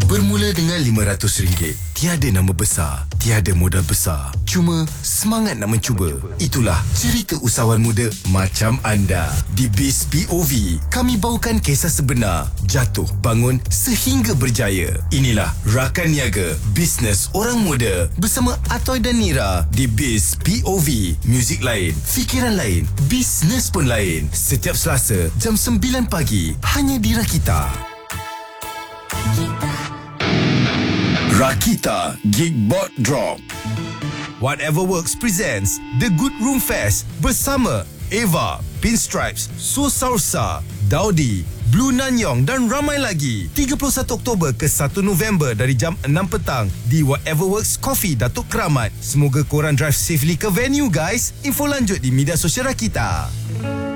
Bermula dengan RM500, tiada nama besar, tiada modal besar. Cuma semangat nak mencuba. Itulah cerita usahawan muda macam anda. Di Biz POV, kami bawakan kisah sebenar, jatuh bangun sehingga berjaya. Inilah Rakan Niaga, bisnes orang muda bersama Atoy dan Nira di Biz POV. Muzik lain, fikiran lain, bisnes pun lain. Setiap Selasa jam 9 pagi hanya di Rakita. Rakita Geekbot Drop. Whatever Works presents The Good Room Fest bersama Eva, Pinstripes, Sosalsa, Daudi, Blue Nanyong dan ramai lagi. 31 Oktober ke 1 November dari jam 6 petang di Whatever Works Coffee Datuk Keramat. Semoga korang drive safely ke venue guys. Info lanjut di media sosial Rakita.